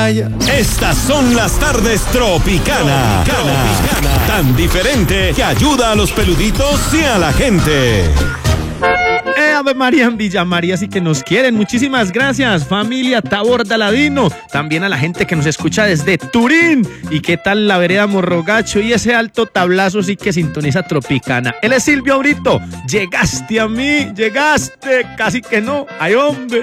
playa. Estas son las tardes Tropicana. Tan diferente que ayuda a los peluditos y a la gente. Ave María en Villa María, sí que nos quieren. Muchísimas gracias, familia Tabor de Aladino. También a la gente que nos escucha desde Turín. ¿Y qué tal la vereda Morrogacho y ese alto tablazo sí que sintoniza Tropicana? Él es Silvio Brito. Llegaste a mí, llegaste, casi que no. Ay, hombre.